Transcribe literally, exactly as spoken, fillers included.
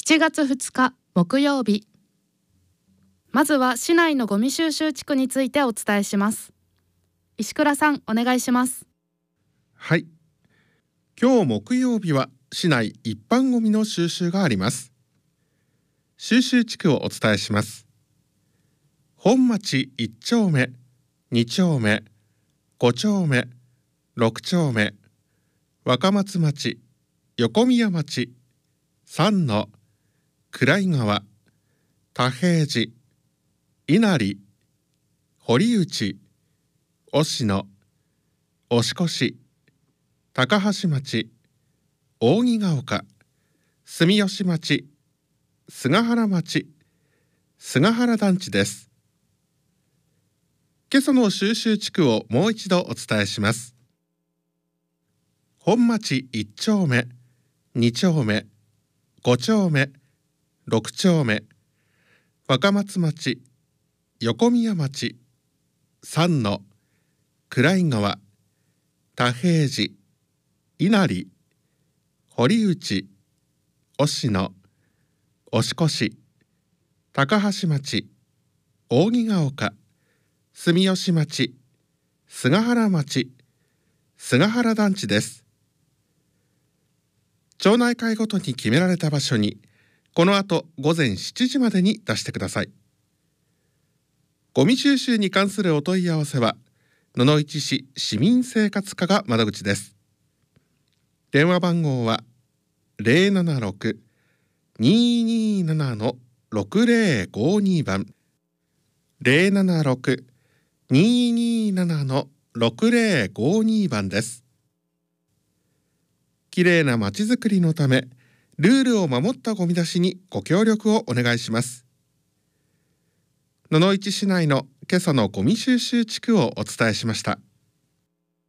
ちがつふつか木曜日。まずは市内のゴミ収集地区についてお伝えします。石倉さん、お願いします。 はい。今日木曜日は市内一般ゴミの収集があります。収集地区をお伝えします。本町いっ丁目、に丁目、ご丁目、ろく丁目、若松町、横宮町、三野、暗井川、田平寺、稲荷、堀内、忍野、押越、高橋町、扇ヶ丘、住吉町、菅原町、菅原団地です。今朝の収集地区をもう一度お伝えします。本町いっ丁目、に丁目、ご丁目、ろく丁目、若松町、横宮町、三野、暗井川、田平寺、稲荷、堀内、忍野、押越、高橋町、扇ヶ丘、住吉町、菅原町、菅原団地です。町内会ごとに決められた場所にこの後午前しちじまでに出してください。ゴミ収集に関するお問い合わせは野々市市市民生活課が窓口です。電話番号は ゼロななろく にーにーなな ろくゼロごに 番 ゼロななろく にーにーなな ろくゼロごに 番です。きれいなまちづくりのためルールを守ったゴミ出しにご協力をお願いします。野々市市内の今朝のゴミ収集地区をお伝えしました。